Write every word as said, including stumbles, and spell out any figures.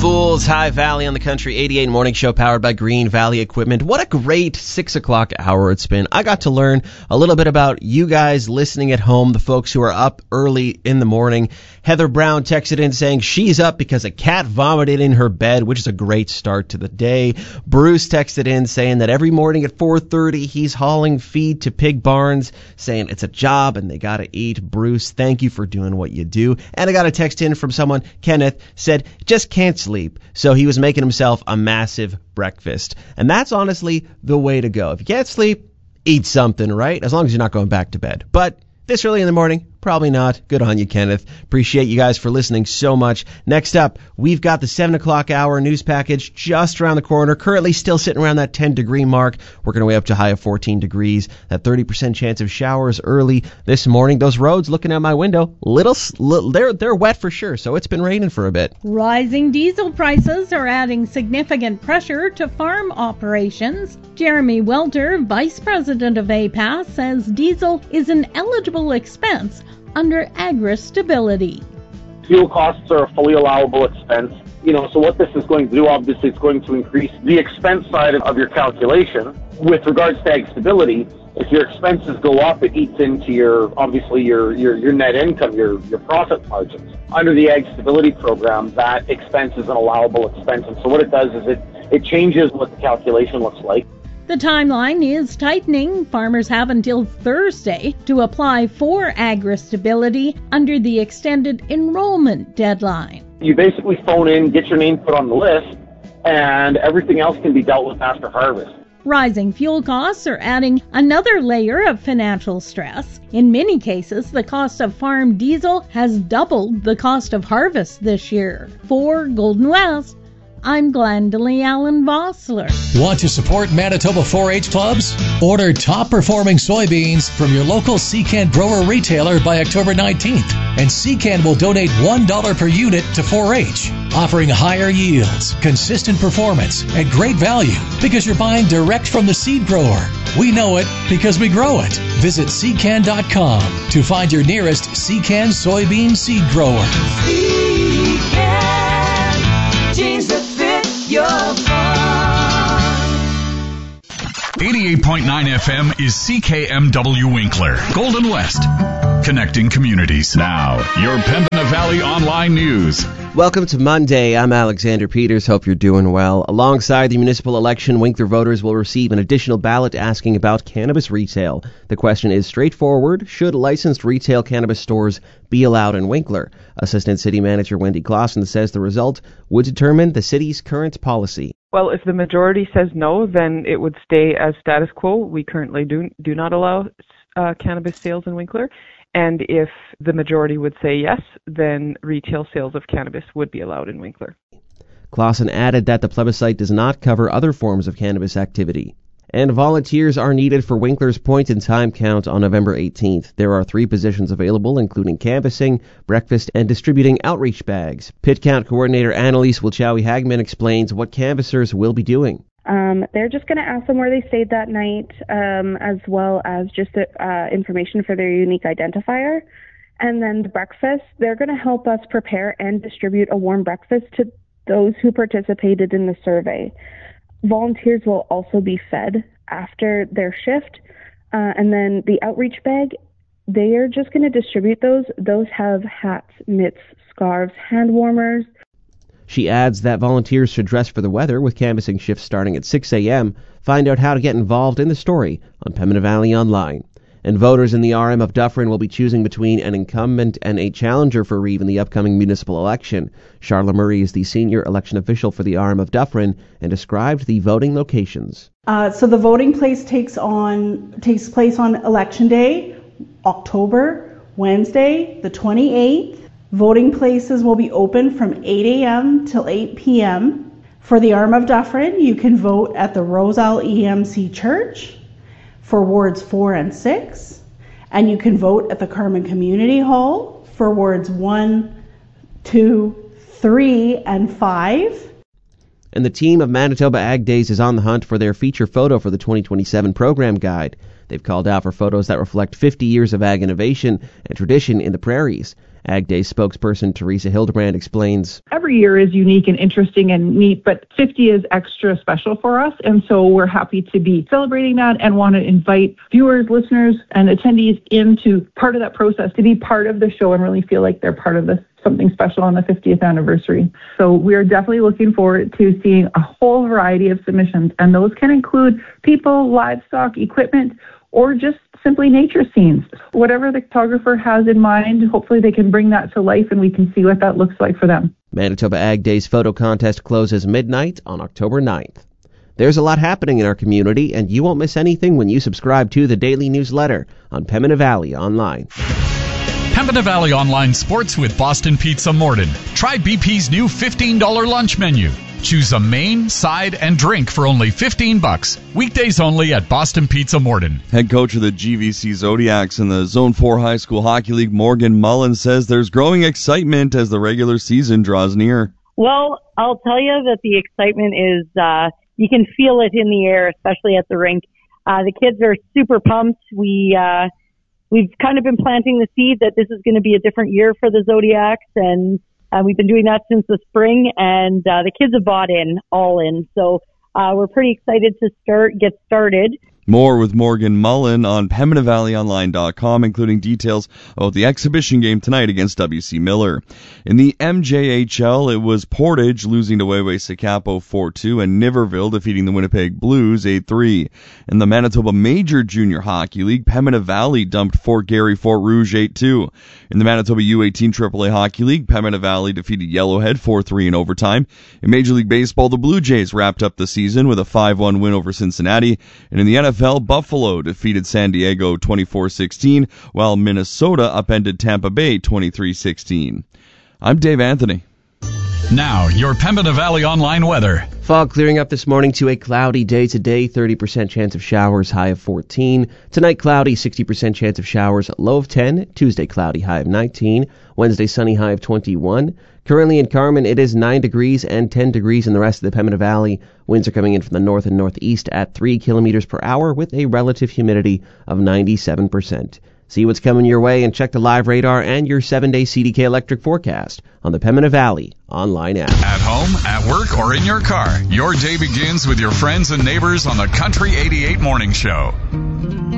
Fools, High Valley on the Country eighty-eight Morning Show powered by Green Valley Equipment. What a great six o'clock hour it's been. I got to learn a little bit about you guys listening at home, the folks who are up early in the morning. Heather Brown texted in saying she's up because a cat vomited in her bed, which is a great start to the day. Bruce texted in saying that every morning at four thirty he's hauling feed to pig barns, saying it's a job and they gotta eat. Bruce, thank you for doing what you do. And I got a text in from someone, Kenneth, said just can't sleep. So he was making himself a massive breakfast. And that's honestly the way to go. If you can't sleep, eat something, right? As long as you're not going back to bed. But this early in the morning, probably not. Good on you, Kenneth. Appreciate you guys for listening so much. Next up, we've got the seven o'clock hour news package just around the corner. Currently still sitting around that ten degree mark. Working our way up to a high of fourteen degrees. That thirty percent chance of showers early this morning. Those roads looking out my window, little, little they're they're wet for sure. So it's been raining for a bit. Rising diesel prices are adding significant pressure to farm operations. Jeremy Welter, Vice President of A P A S, says diesel is an eligible expense under agri-stability. Fuel costs are a fully allowable expense. You know, so what this is going to do, obviously, it's going to increase the expense side of your calculation. With regards to ag stability, if your expenses go up, it eats into your, obviously, your, your, your net income, your, your profit margins. Under the ag stability program, that expense is an allowable expense. And so what it does is it, it changes what the calculation looks like. The timeline is tightening. Farmers have until Thursday to apply for agri-stability under the extended enrollment deadline. You basically phone in, get your name put on the list, and everything else can be dealt with after harvest. Rising fuel costs are adding another layer of financial stress. In many cases, the cost of farm diesel has doubled the cost of harvest this year. For Golden West, I'm Glendalee Allen Vossler. Want to support Manitoba four H clubs? Order top-performing soybeans from your local Secan grower retailer by October nineteenth, and Secan will donate one dollar per unit to four H, offering higher yields, consistent performance, and great value because you're buying direct from the seed grower. We know it because we grow it. Visit secan dot com to find your nearest Secan soybean seed grower. Secan, jeans that fit your farm. eighty-eight point nine F M is C K M W Winkler, Golden West, connecting communities. Now, your Pembina Valley Online News. Welcome to Monday. I'm Alexander Peters. Hope you're doing well. Alongside the municipal election, Winkler voters will receive an additional ballot asking about cannabis retail. The question is straightforward. Should licensed retail cannabis stores be allowed in Winkler? Assistant City Manager Wendy Clausen says the result would determine the city's current policy. Well, if the majority says no, then it would stay as status quo. We currently do, do not allow uh, cannabis sales in Winkler. And if the majority would say yes, then retail sales of cannabis would be allowed in Winkler. Clausen added that the plebiscite does not cover other forms of cannabis activity. And volunteers are needed for Winkler's point-in-time count on November eighteenth. There are three positions available, including canvassing, breakfast, and distributing outreach bags. Pit Count Coordinator Annalise Wilchowie-Hagman explains what canvassers will be doing. Um, they're just going to ask them where they stayed that night, um, as well as just uh, information for their unique identifier. And then the breakfast, they're going to help us prepare and distribute a warm breakfast to those who participated in the survey. Volunteers will also be fed after their shift. Uh, and then the outreach bag, they are just going to distribute those. Those have hats, mitts, scarves, hand warmers. She adds that volunteers should dress for the weather, with canvassing shifts starting at six a.m. Find out how to get involved in the story on Pembina Valley Online. And voters in the R M of Dufferin will be choosing between an incumbent and a challenger for Reeve in the upcoming municipal election. Charlotte Murray is the senior election official for the R M of Dufferin and described the voting locations. Uh, so the voting place takes on takes place on Election Day, October, Wednesday, the twenty-eighth. Voting places will be open from eight a.m. till eight p.m. For the R M of Dufferin, you can vote at the Roselle E M C Church for wards four and six, and you can vote at the Carman Community Hall for wards one, two, three, and five. And the team of Manitoba Ag Days is on the hunt for their feature photo for the twenty twenty-seven program guide. They've called out for photos that reflect fifty years of ag innovation and tradition in the prairies. Ag Days spokesperson Teresa Hildebrand explains. Every year is unique and interesting and neat, but fifty is extra special for us, and so we're happy to be celebrating that and want to invite viewers, listeners, and attendees into part of that process, to be part of the show and really feel like they're part of this something special on the fiftieth anniversary. So we are definitely looking forward to seeing a whole variety of submissions, and those can include people, livestock, equipment, or just simply nature scenes. Whatever the photographer has in mind, hopefully they can bring that to life and we can see what that looks like for them. Manitoba Ag Days photo contest closes midnight on October ninth. There's a lot happening in our community, and you won't miss anything when you subscribe to the daily newsletter on Pembina Valley Online. Pembina Valley Online Sports with Boston Pizza Morden. Try B P's new fifteen dollars lunch menu. Choose a main, side, and drink for only fifteen bucks. Weekdays only at Boston Pizza Morden. Head coach of the G V C Zodiacs in the Zone four High School Hockey League, Morgan Mullen, says there's growing excitement as the regular season draws near. Well, I'll tell you that the excitement is, uh, you can feel it in the air, especially at the rink. Uh, the kids are super pumped. We, uh, we've kind of been planting the seed that this is going to be a different year for the Zodiacs, and Uh, we've been doing that since the spring, and uh, the kids have bought in, all in. So uh, we're pretty excited to start, get started. More with Morgan Mullen on Pembina Valley Online dot com, including details about the exhibition game tonight against W C Miller. In the M J H L, it was Portage losing to Wayway-Sakapo four two and Niverville defeating the Winnipeg Blues eight three. In the Manitoba Major Junior Hockey League, Pembina Valley dumped Fort Garry Fort Rouge eight two. In the Manitoba U eighteen triple A Hockey League, Pembina Valley defeated Yellowhead four three in overtime. In Major League Baseball, the Blue Jays wrapped up the season with a five one win over Cincinnati. And in the N F L, Buffalo defeated San Diego twenty-four sixteen, while Minnesota upended Tampa Bay twenty-three sixteen. I'm Dave Anthony. Now, your Pembina Valley Online weather. Fog clearing up this morning to a cloudy day today, thirty percent chance of showers, high of fourteen. Tonight, cloudy, sixty percent chance of showers, low of ten. Tuesday, cloudy, high of nineteen. Wednesday, sunny, high of twenty-one. Currently in Carman, it is nine degrees and ten degrees in the rest of the Pembina Valley. Winds are coming in from the north and northeast at three kilometers per hour with a relative humidity of ninety-seven percent. See what's coming your way and check the live radar and your seven-day C D K electric forecast on the Pembina Valley Online app. At home, at work, or in your car, your day begins with your friends and neighbors on the Country eighty-eight Morning Show.